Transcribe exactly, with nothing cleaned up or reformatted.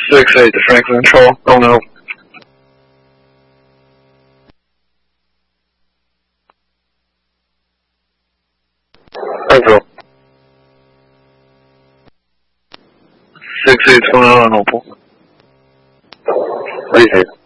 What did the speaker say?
six eight to Franklin Control. Don't know. Control. six eight, what's going on, Opal? What do you say?